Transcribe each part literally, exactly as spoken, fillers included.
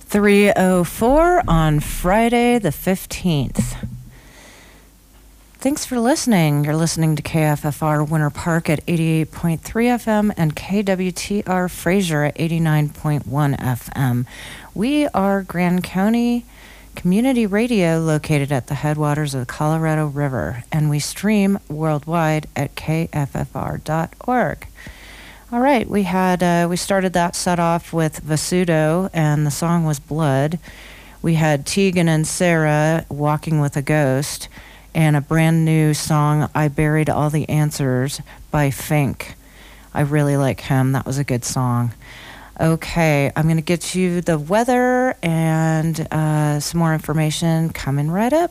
three oh four on Friday the fifteenth. Thanks for listening. You're listening to K F F R Winter Park at eighty-eight point three F M and K W T R Fraser at eighty-nine point one F M. We are Grand County Community Radio located at the headwaters of the Colorado River, and we stream worldwide at K F F R dot org. All right, we had uh, we started that set off with Vasudo, and the song was Blood. We had Tegan and Sarah, Walking with a Ghost, and a brand new song, I Buried All the Answers by Fink. I really like him. That was a good song. Okay, I'm going to get you the weather and uh, some more information coming right up.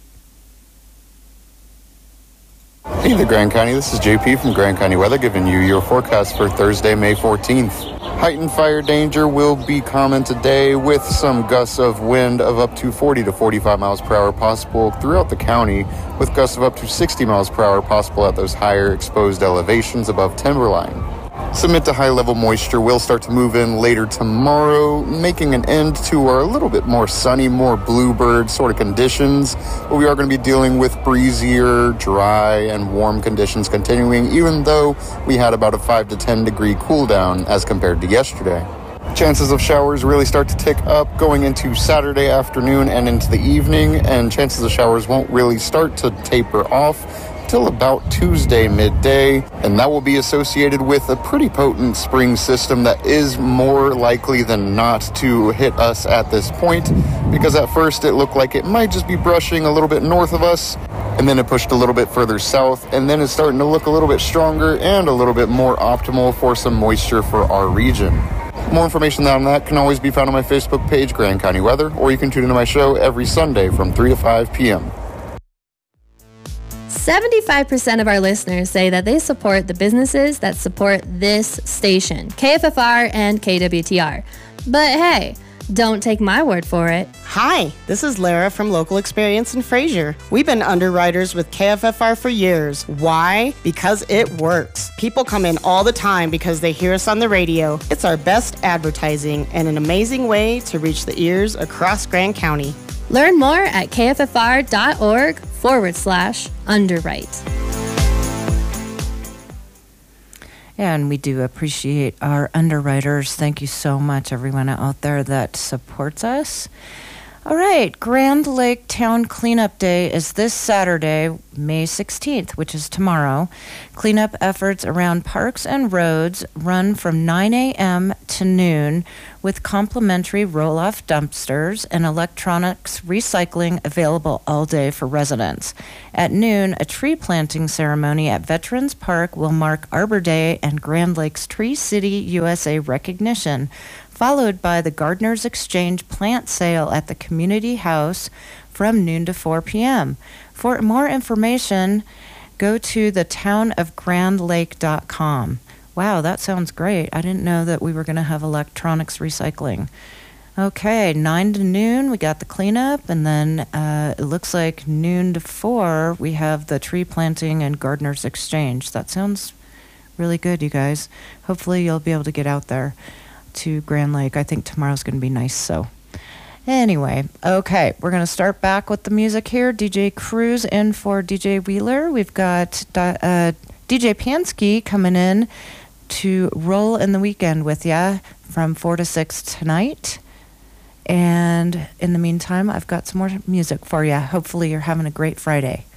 Hey there, Grand County. This is J P from Grand County Weather giving you your forecast for Thursday, May fourteenth. Heightened fire danger will be common today with some gusts of wind of up to forty to forty-five miles per hour possible throughout the county, with gusts of up to sixty miles per hour possible at those higher exposed elevations above timberline. Some mid to high level moisture will start to move in later tomorrow, making an end to our a little bit more sunny, more bluebird sort of conditions. But we are going to be dealing with breezier, dry, and warm conditions continuing, even though we had about a five to ten degree cool down as compared to yesterday. Chances of showers really start to tick up going into Saturday afternoon and into the evening, and chances of showers won't really start to taper off till about Tuesday midday, and that will be associated with a pretty potent spring system that is more likely than not to hit us at this point, because at first it looked like it might just be brushing a little bit north of us, and then it pushed a little bit further south, and then it's starting to look a little bit stronger and a little bit more optimal for some moisture for our region. More information on that can always be found on my Facebook page, Grand County Weather, or you can tune into my show every Sunday from three to five p.m. seventy-five percent of our listeners say that they support the businesses that support this station, K F F R and K W T R. But hey, don't take my word for it. Hi, this is Lara from Local Experience in Fraser. We've been underwriters with K F F R for years. Why? Because it works. People come in all the time because they hear us on the radio. It's our best advertising and an amazing way to reach the ears across Grand County. Learn more at kffr.org forward slash underwrite. And we do appreciate our underwriters. Thank you so much, everyone out there that supports us. All right, Grand Lake Town Cleanup Day is this Saturday, May sixteenth, which is tomorrow. Cleanup efforts around parks and roads run from nine a.m. to noon with complimentary roll-off dumpsters and electronics recycling available all day for residents. At noon, a tree planting ceremony at Veterans Park will mark Arbor Day and Grand Lake's Tree City U S A recognition, followed by the Gardeners Exchange plant sale at the Community House from noon to four p.m. For more information, go to the town of grand lake dot com. Wow, that sounds great. I didn't know that we were going to have electronics recycling. Okay, nine to noon, we got the cleanup, and then uh, it looks like noon to four, we have the tree planting and Gardeners Exchange. That sounds really good, you guys. Hopefully you'll be able to get out there to Grand Lake. I think tomorrow's going to be nice, so. Anyway, okay, we're going to start back with the music here. D J Cruz in for D J Wheeler. We've got uh, D J Pansky coming in to roll in the weekend with ya from four to six tonight. And in the meantime, I've got some more music for you. Hopefully you're having a great Friday.